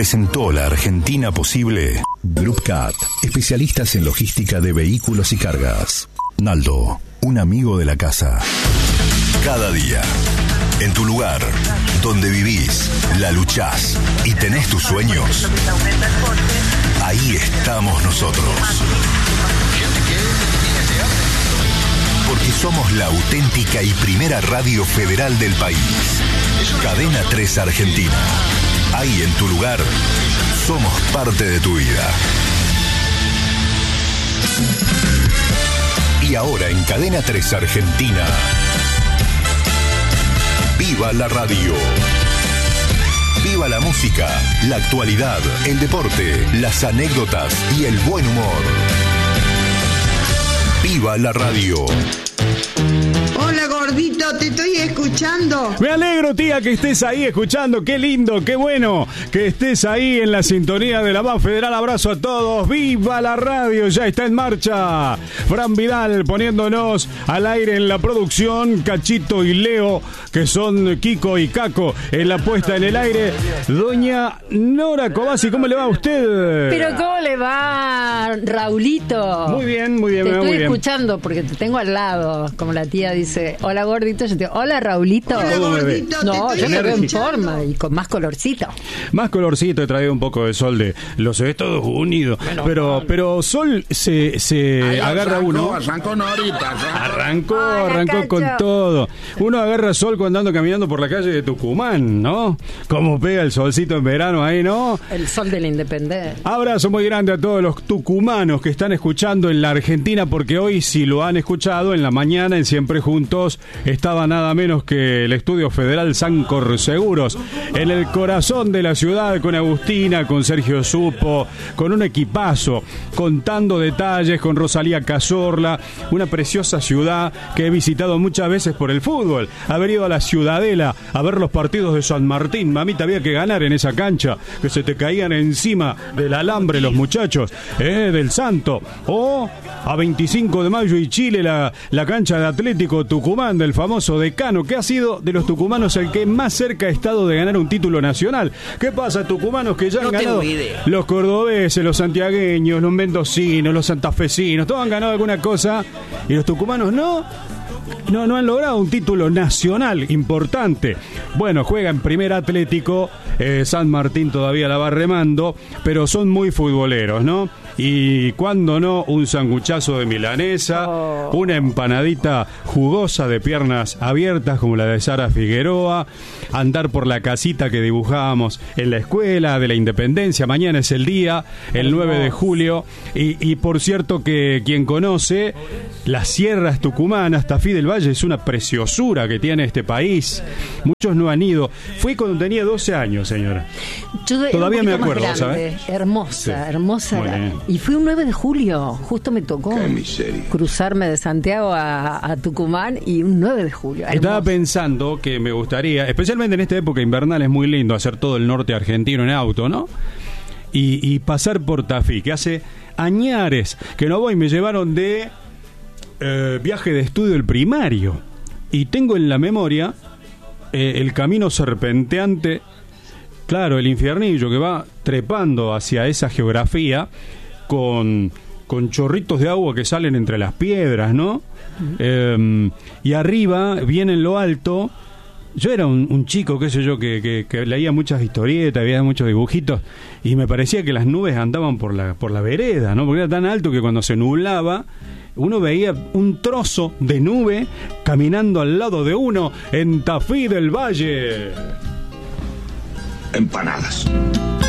presentó La Argentina Posible. Group Cat, especialistas en logística de vehículos y cargas. Naldo, un amigo de la casa. Cada día, en tu lugar, donde vivís, la luchás y tenés tus sueños, ahí estamos nosotros. Porque somos la auténtica y primera radio federal del país. Cadena 3 Argentina. Ahí en tu lugar, somos parte de tu vida. Y ahora en Cadena 3 Argentina, viva la radio. Viva la música, la actualidad, el deporte, las anécdotas y el buen humor. Viva la radio. Hola gordito, te estoy escuchando. Me alegro, tía, que estés ahí escuchando. Qué lindo, qué bueno que estés ahí en la sintonía de la más federal. Abrazo a todos. ¡Viva la radio! Ya está en marcha. Fran Vidal poniéndonos al aire en la producción. Cachito y Leo, que son Kiko y Caco, en la puesta en el aire. Doña Nora Cobasi, ¿cómo le va a usted? Pero ¿cómo le va, Raulito? Muy bien, muy bien. Te me va estoy muy bien. escuchando porque te tengo al lado. Como la tía dice, hola gordito, yo te digo, hola Raulito. Hola ¿Cómo me ve? gordito, No, te yo estoy te veo en escuchando. forma y con más colorcito. Más colorcito, he traído un poco de sol de los Estados Unidos. Pero sol se agarra uno. Arrancó Norita. Arrancó Hola, con Cacho. todo. Uno agarra sol cuando ando caminando por la calle de Tucumán, ¿no? Cómo pega el solcito en verano ahí, ¿no? El sol de la independencia. Abrazo muy grande a todos los tucumanos que están escuchando en la Argentina, porque hoy, si lo han escuchado, en la mañana en Siempre Juntos estaba nada menos que el Estudio Federal Sancor Seguros, en el corazón de la ciudad, con Agustina, con Sergio Supo, con un equipazo, contando detalles, con Rosalía Cazorla, una preciosa ciudad que he visitado muchas veces por el fútbol. Haber ido a la Ciudadela a ver los partidos de San Martín, mamita, había que ganar en esa cancha, que se te caían encima del alambre los muchachos, del Santo, o a 25 de mayo y Chile, la cancha de Atlético Tucumán, del famoso Decano, que ha sido de los tucumanos el que más cerca ha estado de ganar un título nacional. ¿Qué pasa, tucumanos que ya han ganado? Los cordobeses, los santiagueños, los mendocinos, los santafesinos, todos han ganado alguna cosa, y los tucumanos no han logrado un título nacional importante. Bueno, juega en Primer Atlético, San Martín todavía la va remando, pero son muy futboleros, ¿no? Y cuando no, un sanguchazo de milanesa, una empanadita jugosa de piernas abiertas como la de Sara Figueroa, andar por la casita que dibujábamos en la escuela de la Independencia. Mañana es el día, el 9 de julio, y por cierto que quien conoce las sierras tucumanas, Tafí del Valle, es una preciosura que tiene este país. Muchos no han ido. Fui cuando tenía 12 años, señora. Todavía me acuerdo, grande, ¿sabes? Hermosa, Sí. hermosa. Muy bien. Y fui un 9 de julio, justo me tocó Qué miseria. cruzarme de Santiago a Tucumán, y un 9 de julio. Estaba hermoso. pensando que me gustaría, especialmente en esta época invernal, es muy lindo hacer todo el norte argentino en auto, ¿no? Y pasar por Tafí, que hace añares que no voy. Me llevaron de viaje de estudio el primario, y tengo en la memoria el camino serpenteante, claro, el infiernillo que va trepando hacia esa geografía con chorritos de agua que salen entre las piedras, ¿no? Y arriba, bien en lo alto, yo era un chico, qué sé yo, que leía muchas historietas, había muchos dibujitos, y me parecía que las nubes andaban por la vereda, ¿no? Porque era tan alto que cuando se nublaba uno veía un trozo de nube caminando al lado de uno en Tafí del Valle. Empanadas.